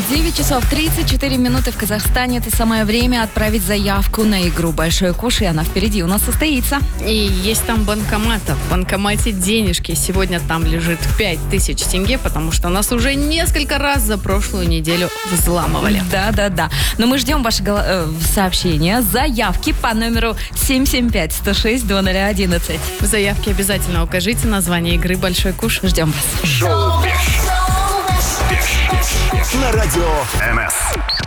9 часов 34 минуты в Казахстане. Это самое время отправить заявку на игру «Большой куш», и она впереди у нас состоится. И есть там банкоматов. В банкомате денежки. Сегодня там лежит 5000 тенге, потому что нас уже несколько раз за прошлую неделю взламывали. Да. Но мы ждем ваши сообщения, заявки по номеру 775-106-2011. В заявке обязательно укажите название игры «Большой куш». Ждем вас. Шоу «Беш» на радио МС.